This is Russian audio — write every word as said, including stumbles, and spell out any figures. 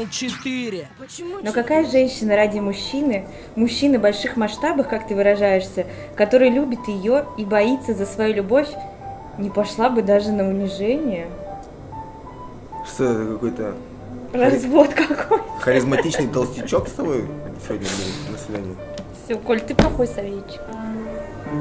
четыре. Но какая женщина ради мужчины, мужчины больших масштабах, как ты выражаешься, который любит ее и боится за свою любовь, не пошла бы даже на унижение? Что это какой-то... Развод какой? Харизматичный толстячок с тобой сегодня на свидании? Все, Коль, ты плохой советчик.